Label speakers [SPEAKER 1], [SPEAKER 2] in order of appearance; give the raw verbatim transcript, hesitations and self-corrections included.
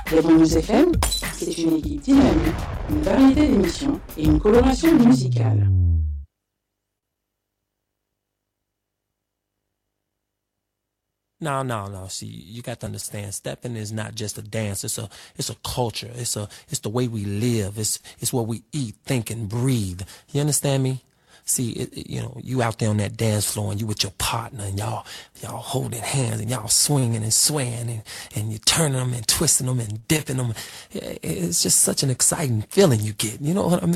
[SPEAKER 1] Les Bonus F M, c'est une équipe dynamique, une variété d'émissions et une coloration musicale.
[SPEAKER 2] No, no, no. See, you got to understand, stepping is not just a dance. It's a, it's a culture. It's a, it's the way we live. It's, it's what we eat, think, and breathe. You understand me? See, it, it, you know, you out there on that dance floor and you with your partner and y'all, y'all holding hands and y'all swinging and swaying and, and you turning them and twisting them and dipping them. It's just such an exciting feeling you get. You know what I mean?